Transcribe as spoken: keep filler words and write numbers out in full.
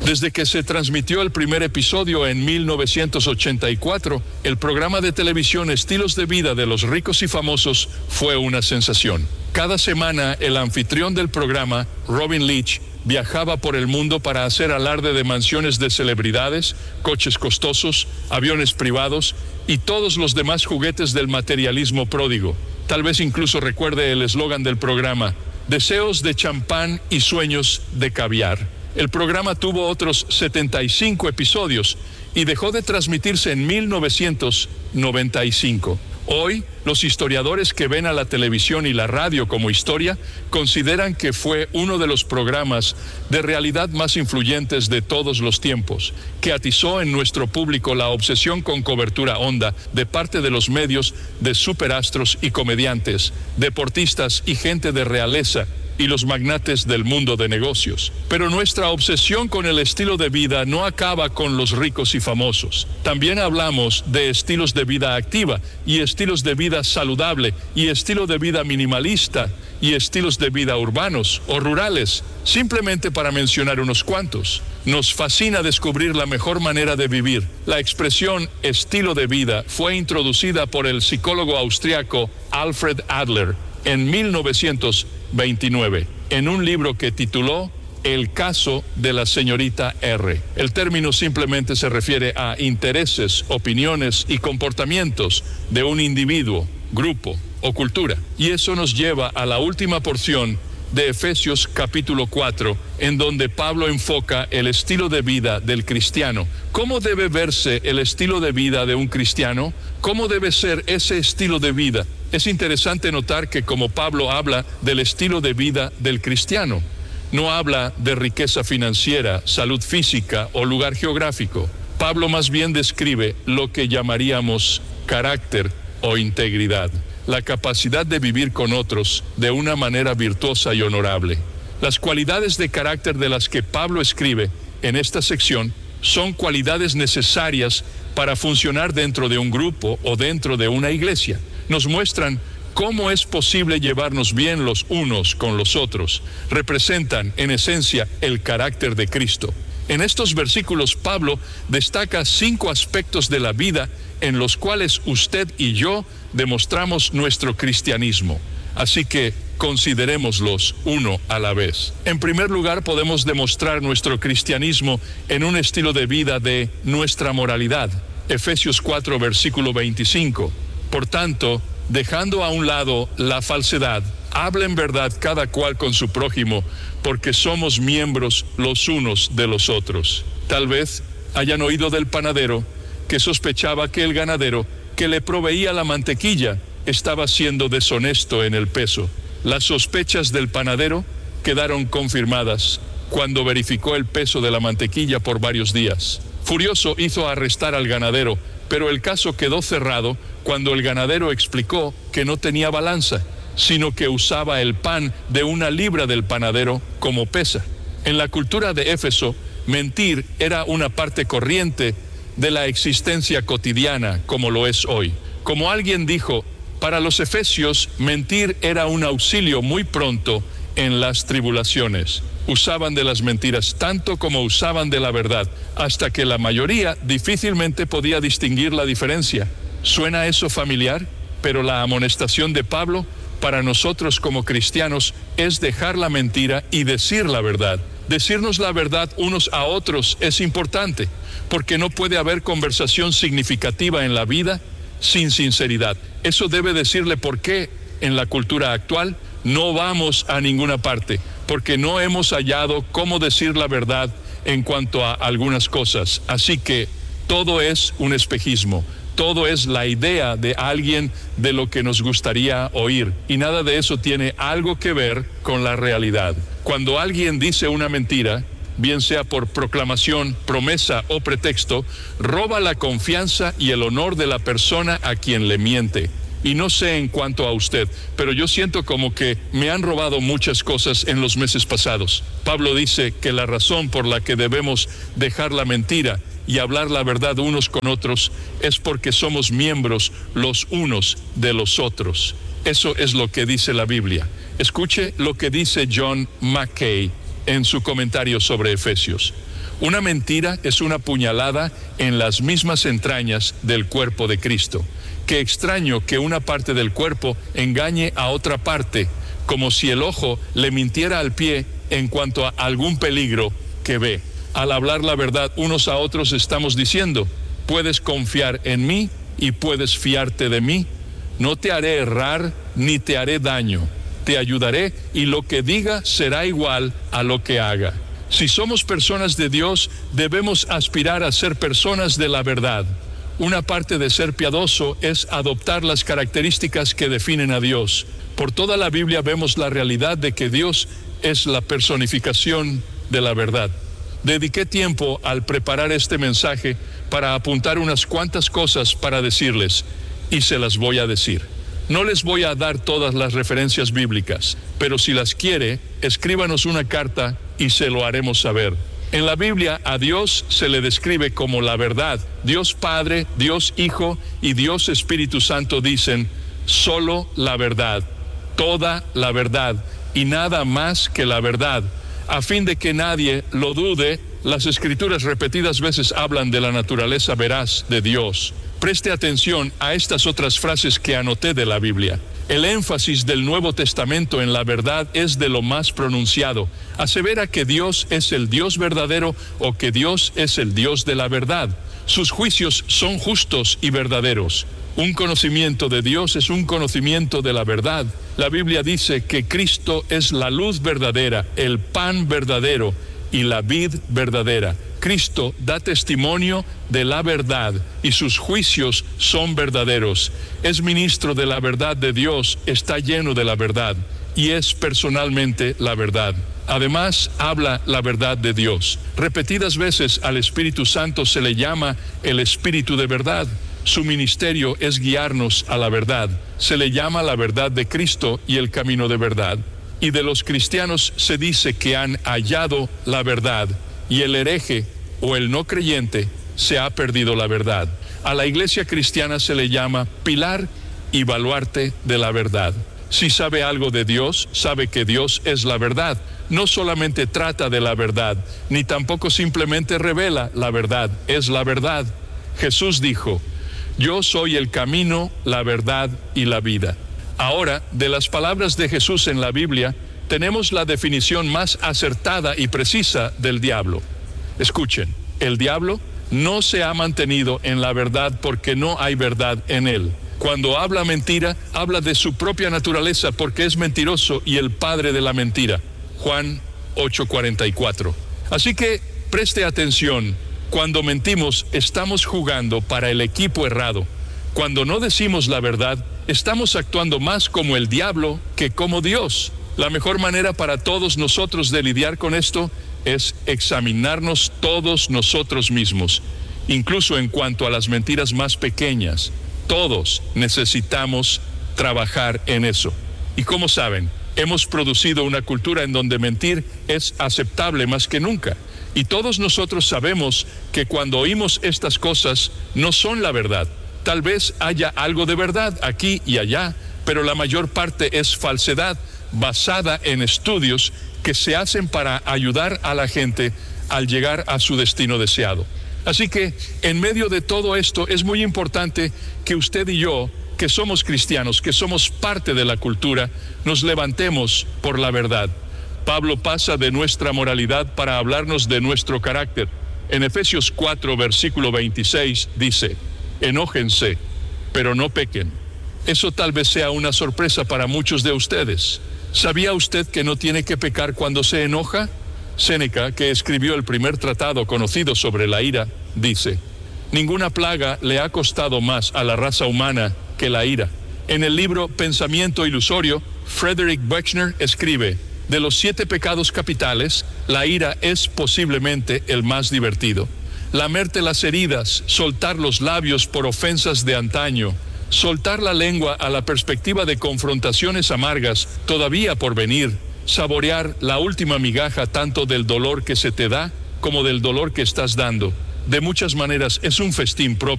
Desde que se transmitió el primer episodio en mil novecientos ochenta y cuatro, el programa de televisión Estilos de Vida de los Ricos y Famosos fue una sensación. Cada semana, el anfitrión del programa, Robin Leach, viajaba por el mundo para hacer alarde de mansiones de celebridades, coches costosos, aviones privados y todos los demás juguetes del materialismo pródigo. Tal vez incluso recuerde el eslogan del programa: deseos de champán y sueños de caviar. El programa tuvo otros setenta y cinco episodios y dejó de transmitirse en mil novecientos noventa y cinco. Hoy, los historiadores que ven a la televisión y la radio como historia consideran que fue uno de los programas de realidad más influyentes de todos los tiempos, que atizó en nuestro público la obsesión con cobertura honda de parte de los medios de superastros y comediantes, deportistas y gente de realeza y los magnates del mundo de negocios. Pero nuestra obsesión con el estilo de vida no acaba con los ricos y famosos. También hablamos de estilos de vida activa y estilos de vida saludable y estilo de vida minimalista y estilos de vida urbanos o rurales, simplemente para mencionar unos cuantos. Nos fascina descubrir la mejor manera de vivir. La expresión estilo de vida fue introducida por el psicólogo austriaco Alfred Adler en mil novecientos veintinueve, en un libro que tituló El caso de la señorita R. El término simplemente se refiere a intereses, opiniones y comportamientos de un individuo, grupo o cultura. Y eso nos lleva a la última porción de Efesios capítulo cuatro, en donde Pablo enfoca el estilo de vida del cristiano. ¿Cómo debe verse el estilo de vida de un cristiano? ¿Cómo debe ser ese estilo de vida? Es interesante notar que como Pablo habla del estilo de vida del cristiano, no habla de riqueza financiera, salud física o lugar geográfico. Pablo más bien describe lo que llamaríamos carácter o integridad, la capacidad de vivir con otros de una manera virtuosa y honorable. Las cualidades de carácter de las que Pablo escribe en esta sección son cualidades necesarias para funcionar dentro de un grupo o dentro de una iglesia. Nos muestran cómo es posible llevarnos bien los unos con los otros. Representan, en esencia, el carácter de Cristo. En estos versículos, Pablo destaca cinco aspectos de la vida en los cuales usted y yo demostramos nuestro cristianismo. Así que considerémoslos uno a la vez. En primer lugar, podemos demostrar nuestro cristianismo en un estilo de vida de nuestra moralidad. Efesios cuatro, versículo veinticinco. Por tanto, dejando a un lado la falsedad, habla en verdad cada cual con su prójimo, porque somos miembros los unos de los otros. Tal vez hayan oído del panadero que sospechaba que el ganadero que le proveía la mantequilla estaba siendo deshonesto en el peso. Las sospechas del panadero quedaron confirmadas cuando verificó el peso de la mantequilla por varios días. Furioso hizo arrestar al ganadero, pero el caso quedó cerrado cuando el ganadero explicó que no tenía balanza, sino que usaba el pan de una libra del panadero como pesa. En la cultura de Éfeso, mentir era una parte corriente de la existencia cotidiana, como lo es hoy. Como alguien dijo, para los efesios, mentir era un auxilio muy pronto en las tribulaciones. Usaban de las mentiras tanto como usaban de la verdad, hasta que la mayoría difícilmente podía distinguir la diferencia. ¿Suena eso familiar? Pero la amonestación de Pablo para nosotros como cristianos es dejar la mentira y decir la verdad. Decirnos la verdad unos a otros es importante, porque no puede haber conversación significativa en la vida sin sinceridad. Eso debe decirle por qué en la cultura actual no vamos a ninguna parte, porque no hemos hallado cómo decir la verdad en cuanto a algunas cosas. Así que todo es un espejismo, todo es la idea de alguien de lo que nos gustaría oír, y nada de eso tiene algo que ver con la realidad. Cuando alguien dice una mentira, bien sea por proclamación, promesa o pretexto, roba la confianza y el honor de la persona a quien le miente. Y no sé en cuanto a usted, pero yo siento como que me han robado muchas cosas en los meses pasados. Pablo dice que la razón por la que debemos dejar la mentira y hablar la verdad unos con otros es porque somos miembros los unos de los otros. Eso es lo que dice la Biblia. Escuche lo que dice John Mackay en su comentario sobre Efesios. Una mentira es una puñalada en las mismas entrañas del cuerpo de Cristo. Qué extraño que una parte del cuerpo engañe a otra parte, como si el ojo le mintiera al pie en cuanto a algún peligro que ve. Al hablar la verdad unos a otros estamos diciendo: puedes confiar en mí y puedes fiarte de mí. No te haré errar ni te haré daño. Te ayudaré y lo que diga será igual a lo que haga. Si somos personas de Dios, debemos aspirar a ser personas de la verdad. Una parte de ser piadoso es adoptar las características que definen a Dios. Por toda la Biblia vemos la realidad de que Dios es la personificación de la verdad. Dediqué tiempo al preparar este mensaje para apuntar unas cuantas cosas para decirles, y se las voy a decir. No les voy a dar todas las referencias bíblicas, pero si las quiere, escríbanos una carta y se lo haremos saber. En la Biblia a Dios se le describe como la verdad. Dios Padre, Dios Hijo y Dios Espíritu Santo dicen solo la verdad, toda la verdad y nada más que la verdad. A fin de que nadie lo dude, las Escrituras repetidas veces hablan de la naturaleza veraz de Dios. Preste atención a estas otras frases que anoté de la Biblia. El énfasis del Nuevo Testamento en la verdad es de lo más pronunciado. Asevera que Dios es el Dios verdadero o que Dios es el Dios de la verdad. Sus juicios son justos y verdaderos. Un conocimiento de Dios es un conocimiento de la verdad. La Biblia dice que Cristo es la luz verdadera, el pan verdadero y la vid verdadera. Cristo da testimonio de la verdad y sus juicios son verdaderos. Es ministro de la verdad de Dios, está lleno de la verdad y es personalmente la verdad. Además, habla la verdad de Dios. Repetidas veces al Espíritu Santo se le llama el Espíritu de verdad. Su ministerio es guiarnos a la verdad. Se le llama la verdad de Cristo y el camino de verdad. Y de los cristianos se dice que han hallado la verdad. Y el hereje o el no creyente se ha perdido la verdad. A la iglesia cristiana se le llama pilar y baluarte de la verdad. Si sabe algo de Dios, sabe que Dios es la verdad. No solamente trata de la verdad, ni tampoco simplemente revela la verdad, es la verdad. Jesús dijo: yo soy el camino, la verdad y la vida. Ahora, de las palabras de Jesús en la Biblia, tenemos la definición más acertada y precisa del diablo. Escuchen, el diablo no se ha mantenido en la verdad porque no hay verdad en él. Cuando habla mentira, habla de su propia naturaleza porque es mentiroso y el padre de la mentira. Juan ocho cuarenta y cuatro. Así que preste atención, cuando mentimos estamos jugando para el equipo errado. Cuando no decimos la verdad, estamos actuando más como el diablo que como Dios. La mejor manera para todos nosotros de lidiar con esto es examinarnos todos nosotros mismos, incluso en cuanto a las mentiras más pequeñas. Todos necesitamos trabajar en eso. Y como saben, hemos producido una cultura en donde mentir es aceptable más que nunca. Y todos nosotros sabemos que cuando oímos estas cosas no son la verdad. Tal vez haya algo de verdad aquí y allá, pero la mayor parte es falsedad basada en estudios que se hacen para ayudar a la gente al llegar a su destino deseado. Así que en medio de todo esto es muy importante que usted y yo, que somos cristianos, que somos parte de la cultura, nos levantemos por la verdad. Pablo pasa de nuestra moralidad para hablarnos de nuestro carácter. En Efesios cuatro, versículo veintiséis, dice: enójense, pero no pequen. Eso tal vez sea una sorpresa para muchos de ustedes. ¿Sabía usted que no tiene que pecar cuando se enoja? Séneca, que escribió el primer tratado conocido sobre la ira, dice: ninguna plaga le ha costado más a la raza humana que la ira. En el libro Pensamiento Ilusorio, Frederick Buechner escribe: de los siete pecados capitales, la ira es posiblemente el más divertido. Lamerte las heridas, soltar los labios por ofensas de antaño, soltar la lengua a la perspectiva de confrontaciones amargas todavía por venir, saborear la última migaja tanto del dolor que se te da como del dolor que estás dando. De muchas maneras es un festín propio.